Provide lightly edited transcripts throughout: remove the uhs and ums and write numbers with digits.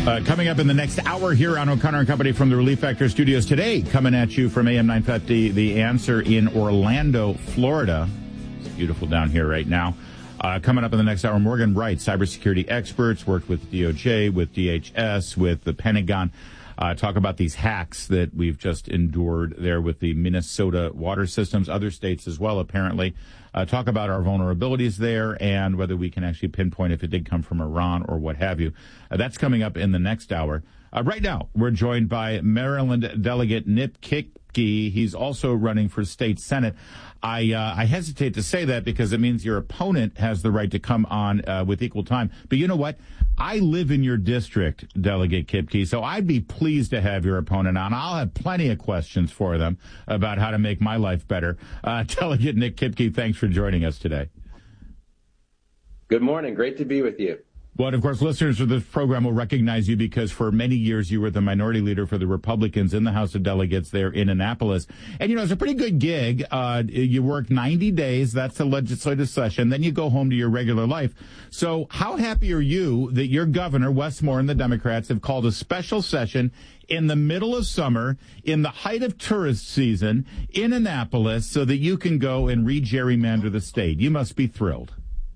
Coming up in the next hour here on O'Connor and Company from the Relief Factor Studios today, coming at you from AM 950, The Answer in Orlando, Florida. It's beautiful down here right now. Coming up in the next hour, Morgan Wright, cybersecurity experts, worked with DOJ, with DHS, with the Pentagon. Talk about these hacks that we've just endured there with the Minnesota water systems, other states as well, apparently. Talk about our vulnerabilities there and whether we can actually pinpoint if it did come from Iran or what have you. That's coming up in the next hour. Right now, we're joined by Maryland Delegate Nick Kipke. He's also running for state Senate. I hesitate to say that because it means your opponent has the right to come on with equal time. But you know what? I live in your district, Delegate Kipke, so I'd be pleased to have your opponent on. I'll have plenty of questions for them about how to make my life better. Delegate Nick Kipke, thanks for joining us today. Good morning. Great to be with you. Well, and of course, listeners of this program will recognize you because for many years you were the minority leader for the Republicans in the House of Delegates there in Annapolis. And, you know, it's a pretty good gig. You work 90 days. That's the legislative session. Then you go home to your regular life. So how happy are you that your governor, Wes Moore, and the Democrats have called a special session in the middle of summer, in the height of tourist season, in Annapolis, so that you can go and re-gerrymander the state? You must be thrilled.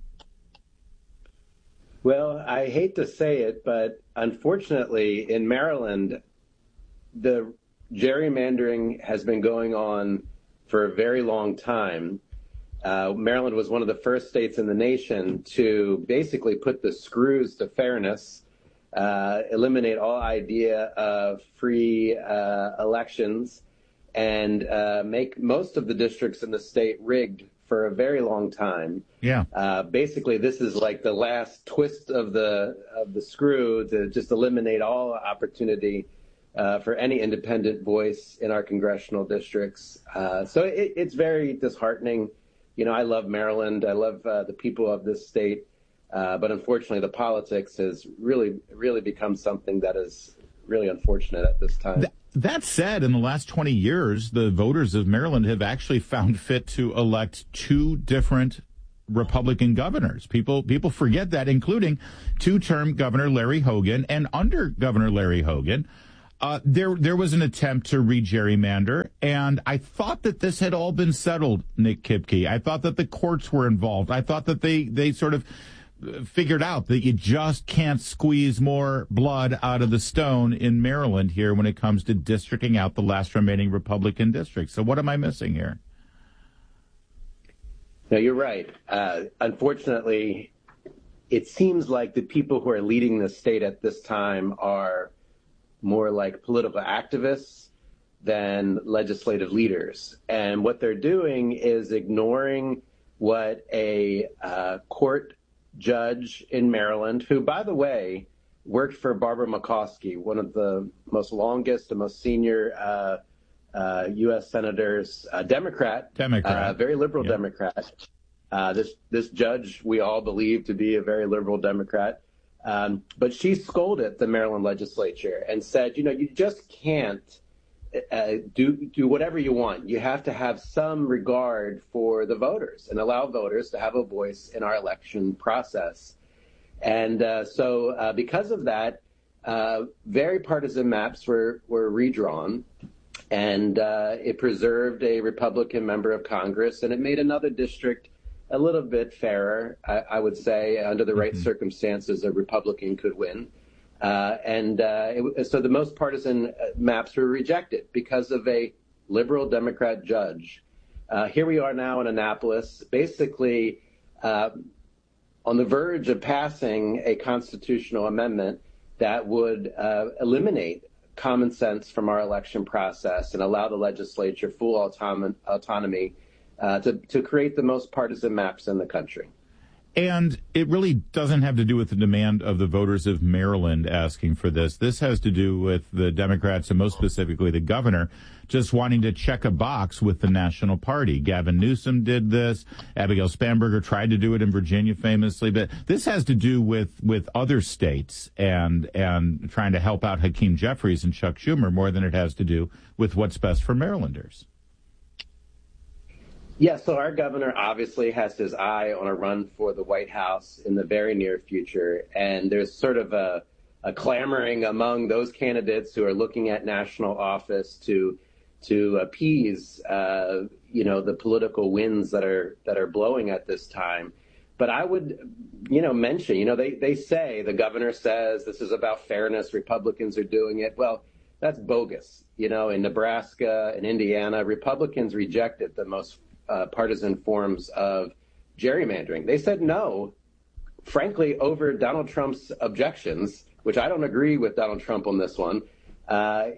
Well, I hate to say it, but unfortunately in Maryland, the gerrymandering has been going on for a very long time. Maryland was one of the first states in the nation to basically put the screws to fairness, eliminate all idea of free elections, and make most of the districts in the state rigged for a very long time. Yeah. Basically, this is like the last twist of the screw to just eliminate all opportunity for any independent voice in our congressional districts. So it's very disheartening. You know, I love Maryland. I love the people of this state. But unfortunately, the politics has really become something that is really unfortunate at this time. That said, in the last 20 years, the voters of Maryland have actually found fit to elect two different Republican governors. People forget that, including two-term Governor Larry Hogan. And under Governor Larry Hogan, there was an attempt to re-gerrymander. And I thought that this had all been settled, Nick Kipke. I thought that the courts were involved. I thought that they sort of figured out that you just can't squeeze more blood out of the stone in Maryland here when it comes to districting out the last remaining Republican districts. So what am I missing here? No, you're right. Unfortunately, it seems like the people who are leading the state at this time are more like political activists than legislative leaders. And what they're doing is ignoring what a court judge in Maryland, who, by the way, worked for Barbara Mikulski, one of the most longest and most senior U.S. senators, Democrat, very liberal Democrat. This judge we all believe to be a very liberal Democrat. But she scolded the Maryland legislature and said, you know, you just can't do whatever you want. You have to have some regard for the voters and allow voters to have a voice in our election process. And so because of that, very partisan maps were redrawn, and it preserved a Republican member of Congress, and it made another district a little bit fairer, I would say. Under the right circumstances, a Republican could win. So the most partisan maps were rejected because of a liberal Democrat judge. Here we are now in Annapolis, basically on the verge of passing a constitutional amendment that would eliminate common sense from our election process and allow the legislature full autonomy to create the most partisan maps in the country. And it really doesn't have to do with the demand of the voters of Maryland asking for this. This has to do with the Democrats, and most specifically the governor, just wanting to check a box with the national party. Gavin Newsom did this. Abigail Spanberger tried to do it in Virginia famously. But this has to do with other states and trying to help out Hakeem Jeffries and Chuck Schumer more than it has to do with what's best for Marylanders. Yeah, so our governor obviously has his eye on a run for the White House in the very near future, and there's sort of a clamoring among those candidates who are looking at national office to appease, the political winds that are blowing at this time. But I would, mention, they say, the governor says this is about fairness. Republicans are doing it. Well, that's bogus. In Nebraska and Indiana, Republicans rejected the most partisan forms of gerrymandering. They said no, frankly, over Donald Trump's objections, which I don't agree with Donald Trump on this one. A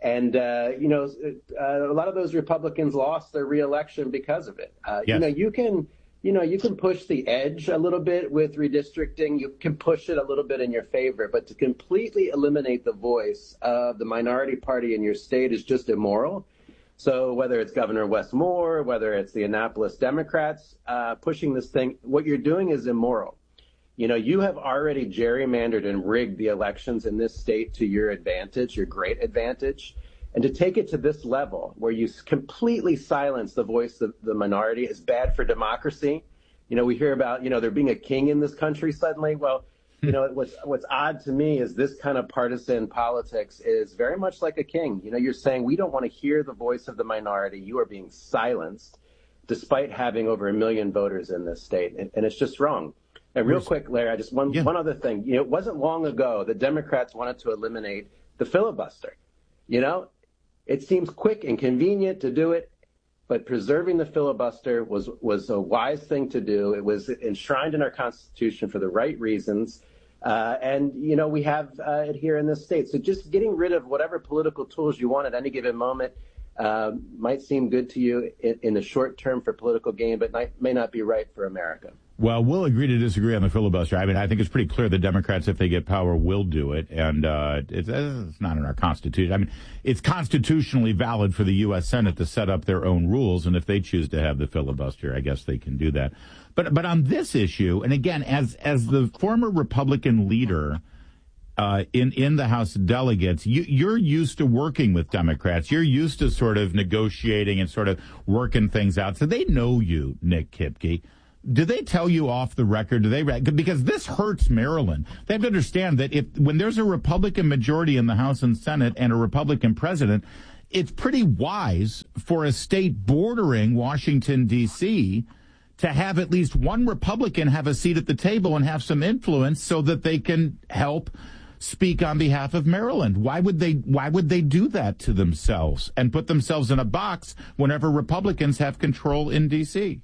lot of those Republicans lost their reelection because of it. Yes. You can push the edge a little bit with redistricting. You can push it a little bit in your favor, but to completely eliminate the voice of the minority party in your state is just immoral. So whether it's Governor Wes Moore, whether it's the Annapolis Democrats pushing this thing, what you're doing is immoral. You have already gerrymandered and rigged the elections in this state to your advantage, your great advantage. And to take it to this level where you completely silence the voice of the minority is bad for democracy. We hear about, there being a king in this country suddenly. Well, what's odd to me is this kind of partisan politics is very much like a king. You're saying we don't want to hear the voice of the minority. You are being silenced despite having over 1 million voters in this state. And it's just wrong. And real quick, Larry, one other thing. It wasn't long ago the Democrats wanted to eliminate the filibuster. It seems quick and convenient to do it, but preserving the filibuster was a wise thing to do. It was enshrined in our Constitution for the right reasons. We have it here in this state. So just getting rid of whatever political tools you want at any given moment might seem good to you in the short term for political gain, but may not be right for America. Well, we'll agree to disagree on the filibuster. I mean, I think it's pretty clear the Democrats, if they get power, will do it. And it's not in our Constitution. I mean, it's constitutionally valid for the U.S. Senate to set up their own rules. And if they choose to have the filibuster, I guess they can do that. But on this issue, and again, as the former Republican leader in the House of Delegates, you're used to working with Democrats. You're used to sort of negotiating and sort of working things out. So they know you, Nick Kipke. Do they tell you off the record? Because this hurts Maryland. They have to understand that when there's a Republican majority in the House and Senate and a Republican president, it's pretty wise for a state bordering Washington, D.C., to have at least one Republican have a seat at the table and have some influence so that they can help speak on behalf of Maryland. Why would they do that to themselves and put themselves in a box whenever Republicans have control in D.C.?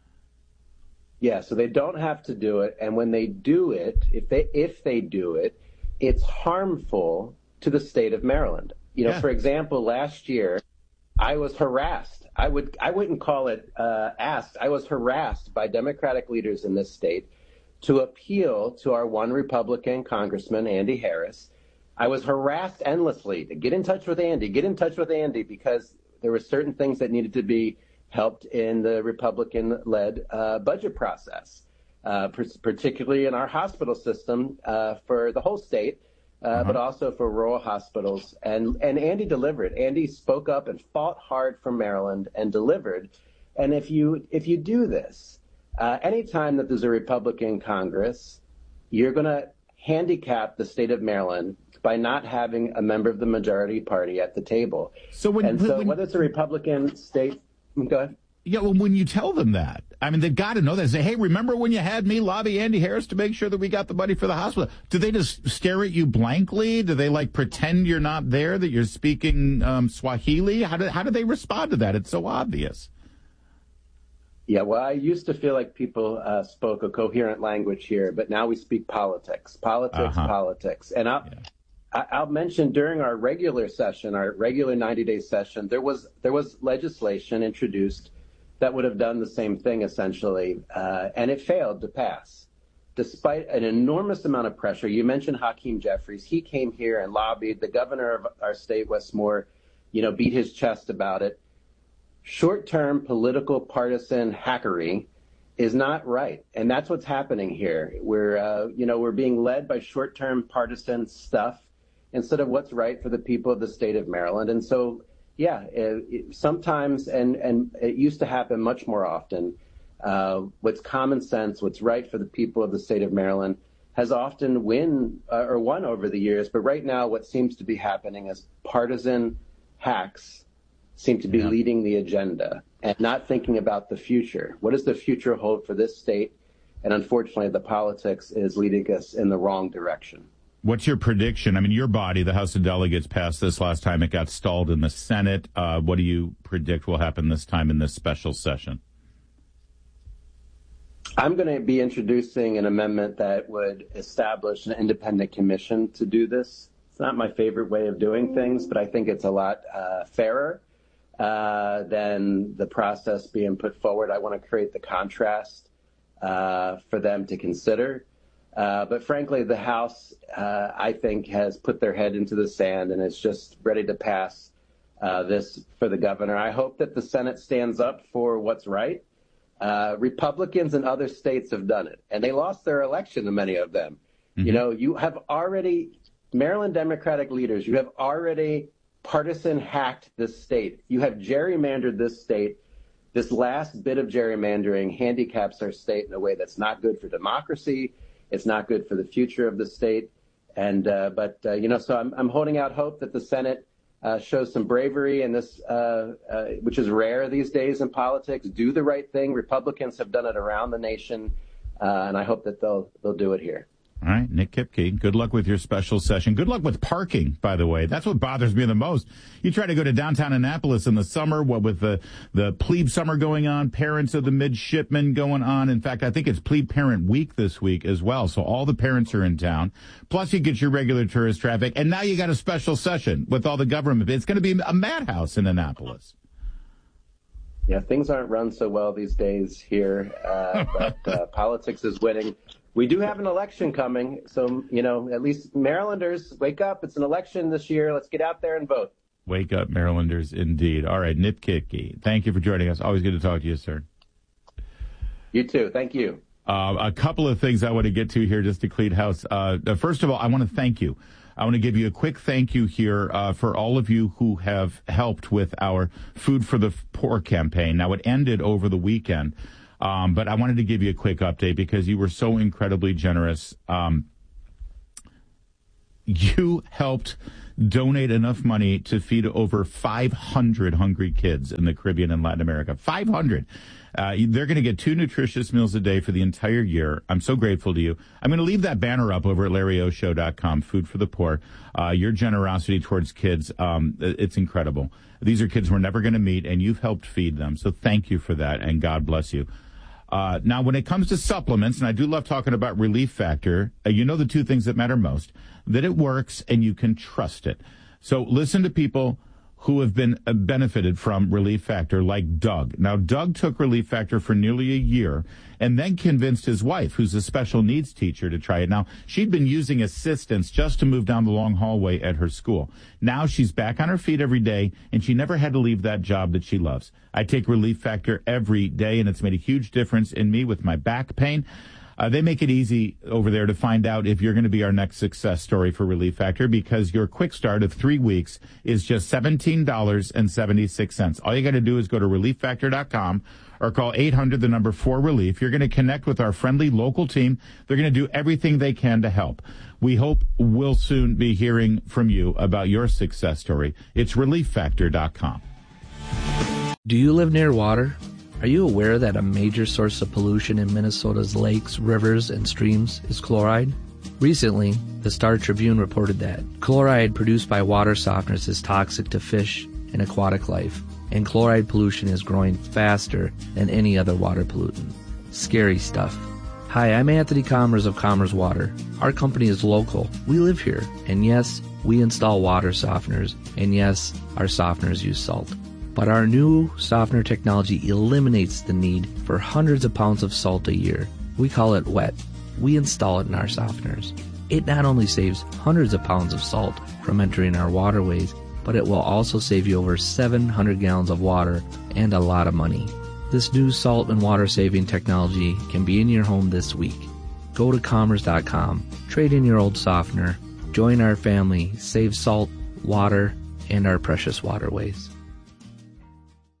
Yeah, so they don't have to do it, and when they do it, if they do it, it's harmful to the state of Maryland. For example, last year, I was harassed. I wouldn't call it asked. I was harassed by Democratic leaders in this state to appeal to our one Republican Congressman, Andy Harris. I was harassed endlessly to get in touch with Andy, because there were certain things that needed to be helped in the Republican-led budget process, particularly in our hospital system for the whole state, but also for rural hospitals. And Andy delivered. Andy spoke up and fought hard for Maryland and delivered. And if you do this, anytime that there's a Republican Congress, you're going to handicap the state of Maryland by not having a member of the majority party at the table. So whether it's a Republican state, go ahead. Yeah, well, when you tell them that, I mean, they've got to know that. Say, hey, remember when you had me lobby Andy Harris to make sure that we got the money for the hospital? Do they just stare at you blankly? Do they pretend you're not there, that you're speaking Swahili? How do they respond to that? It's so obvious. Yeah, well, I used to feel like people spoke a coherent language here, but now we speak politics. And I'll mention during our regular session, our regular 90-day session, there was legislation introduced that would have done the same thing, essentially, and it failed to pass. Despite an enormous amount of pressure, you mentioned Hakeem Jeffries. He came here and lobbied. The governor of our state, Wes Moore, beat his chest about it. Short-term political partisan hackery is not right, and that's what's happening here. We're being led by short-term partisan stuff instead of what's right for the people of the state of Maryland. And so, sometimes, and it used to happen much more often, what's common sense, what's right for the people of the state of Maryland has often won over the years. But right now, what seems to be happening is partisan hacks seem to be leading the agenda and not thinking about the future. What does the future hold for this state? And unfortunately, the politics is leading us in the wrong direction. What's your prediction? I mean, your body, the House of Delegates, passed this last time. It got stalled in the Senate. What do you predict will happen this time in this special session? I'm going to be introducing an amendment that would establish an independent commission to do this. It's not my favorite way of doing things, but I think it's a lot fairer than the process being put forward. I want to create the contrast for them to consider. But frankly, the House, I think, has put their head into the sand and is just ready to pass this for the governor. I hope that the Senate stands up for what's right. Republicans in other states have done it, and they lost their election to many of them. Mm-hmm. You know, you have already, Maryland Democratic leaders, you have already partisan hacked this state. You have gerrymandered this state. This last bit of gerrymandering handicaps our state in a way that's not good for democracy. It's not good for the future of the state. And so I'm holding out hope that the Senate shows some bravery in this, which is rare these days in politics. Do the right thing. Republicans have done it around the nation, and I hope that they'll do it here. All right, Nick Kipke, good luck with your special session. Good luck with parking, by the way. That's what bothers me the most. You try to go to downtown Annapolis in the summer, what with the plebe summer going on, parents of the midshipmen going on. In fact, I think it's plebe parent week this week as well. So all the parents are in town. Plus you get your regular tourist traffic. And now you got a special session with all the government. It's going to be a madhouse in Annapolis. Yeah, things aren't run so well these days here, but politics is winning. We do have an election coming, so, at least Marylanders, wake up. It's an election this year. Let's get out there and vote. Wake up, Marylanders, indeed. All right, Nick Kipke, thank you for joining us. Always good to talk to you, sir. You too. Thank you. A couple of things I want to get to here just to clean house. First of all, I want to thank you. I want to give you a quick thank you here for all of you who have helped with our Food for the Poor campaign. Now, it ended over the weekend. But I wanted to give you a quick update because you were so incredibly generous. You helped donate enough money to feed over 500 hungry kids in the Caribbean and Latin America. 500. They're going to get 2 nutritious meals a day for the entire year. I'm so grateful to you. I'm going to leave that banner up over at LarryOShow.com, Food for the Poor. Your generosity towards kids, it's incredible. These are kids we're never going to meet, and you've helped feed them. So thank you for that, and God bless you. Now, when it comes to supplements, and I do love talking about Relief Factor, you know the 2 things that matter most, that it works and you can trust it. So listen to people who have been benefited from Relief Factor, like Doug. Now, Doug took Relief Factor for nearly a year and then convinced his wife, who's a special needs teacher, to try it. Now, she'd been using assistance just to move down the long hallway at her school. Now she's back on her feet every day, and she never had to leave that job that she loves. I take Relief Factor every day, and it's made a huge difference in me with my back pain. They make it easy over there to find out if you're going to be our next success story for Relief Factor, because your quick start of 3 weeks is just $17.76. All you got to do is go to ReliefFactor.com or call 800-4RELIEF. You're going to connect with our friendly local team. They're going to do everything they can to help. We hope we'll soon be hearing from you about your success story. It's ReliefFactor.com. Do you live near water? Are you aware that a major source of pollution in Minnesota's lakes, rivers, and streams is chloride? Recently, the Star Tribune reported that chloride produced by water softeners is toxic to fish and aquatic life, and chloride pollution is growing faster than any other water pollutant. Scary stuff. Hi, I'm Anthony Commerce of Commerce Water. Our company is local. We live here, and yes, we install water softeners, and yes, our softeners use salt. But our new softener technology eliminates the need for hundreds of pounds of salt a year. We call it WET. We install it in our softeners. It not only saves hundreds of pounds of salt from entering our waterways, but it will also save you over 700 gallons of water and a lot of money. This new salt and water saving technology can be in your home this week. Go to commerce.com, trade in your old softener, join our family, save salt, water, and our precious waterways.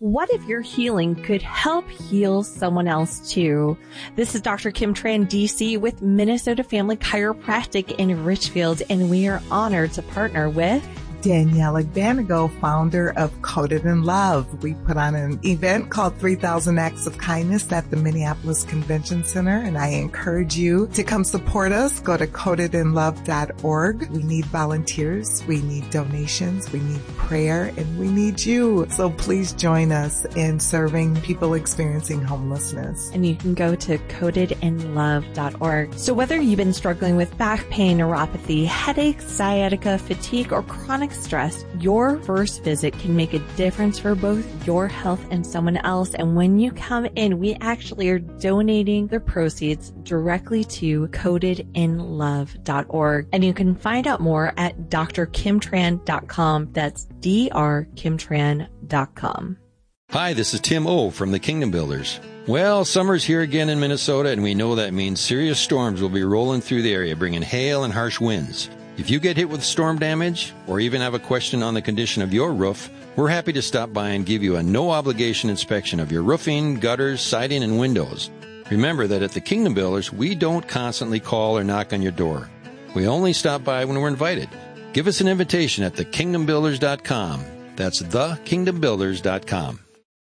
What if your healing could help heal someone else too? This is Dr. Kim Tran, DC, with Minnesota Family Chiropractic in Richfield, and we are honored to partner with Danielle Banago, founder of Coated in Love. We put on an event called 3,000 Acts of Kindness at the Minneapolis Convention Center, and I encourage you to come support us. Go to coatedinlove.org. We need volunteers, we need donations, we need prayer, and we need you. So please join us in serving people experiencing homelessness. And you can go to coatedinlove.org. So whether you've been struggling with back pain, neuropathy, headaches, sciatica, fatigue, or chronic stress, your first visit can make a difference for both your health and someone else. And when you come in, we actually are donating the proceeds directly to coatedinlove.org. And you can find out more at drkimtran.com. That's drkimtran.com. Hi, this is Tim O from the Kingdom Builders. Well, summer's here again in Minnesota, and we know that means serious storms will be rolling through the area, bringing hail and harsh winds. If you get hit with storm damage or even have a question on the condition of your roof, we're happy to stop by and give you a no-obligation inspection of your roofing, gutters, siding, and windows. Remember that at the Kingdom Builders, we don't constantly call or knock on your door. We only stop by when we're invited. Give us an invitation at thekingdombuilders.com. That's thekingdombuilders.com.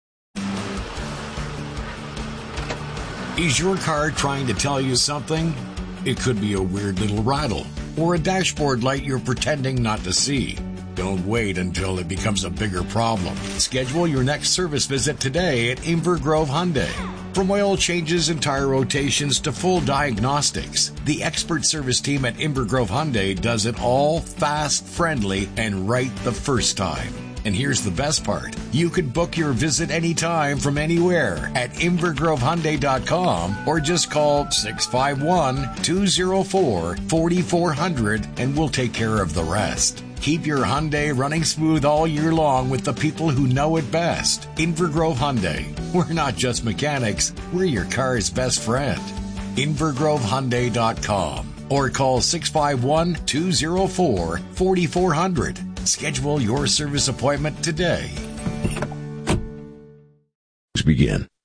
Is your car trying to tell you something? It could be a weird little rattle or a dashboard light you're pretending not to see. Don't wait until it becomes a bigger problem. Schedule your next service visit today at Inver Grove Hyundai. From oil changes and tire rotations to full diagnostics, the expert service team at Inver Grove Hyundai does it all fast, friendly, and right the first time. And here's the best part. You can book your visit anytime from anywhere at invergrovehyundai.com or just call 651-204-4400 and we'll take care of the rest. Keep your Hyundai running smooth all year long with the people who know it best. Inver Grove Hyundai. We're not just mechanics, we're your car's best friend. invergrovehyundai.com or call 651-204-4400. Schedule your service appointment today. Begin.